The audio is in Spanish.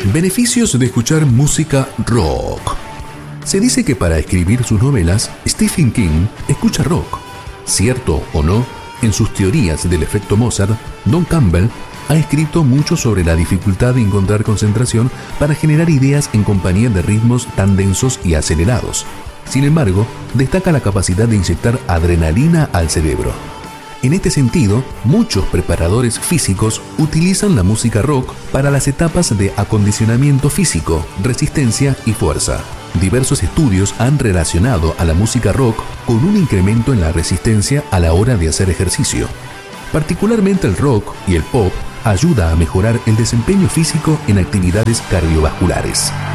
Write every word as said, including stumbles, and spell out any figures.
Beneficios de escuchar música rock. Se dice que para escribir sus novelas, Stephen King escucha rock. Cierto o no, en sus teorías del efecto Mozart, Don Campbell ha escrito mucho sobre la dificultad de encontrar concentración para generar ideas en compañía de ritmos tan densos y acelerados. Sin embargo, destaca la capacidad de inyectar adrenalina al cerebro. En este sentido, muchos preparadores físicos utilizan la música rock para las etapas de acondicionamiento físico, resistencia y fuerza. Diversos estudios han relacionado a la música rock con un incremento en la resistencia a la hora de hacer ejercicio. Particularmente el rock y el pop ayuda a mejorar el desempeño físico en actividades cardiovasculares.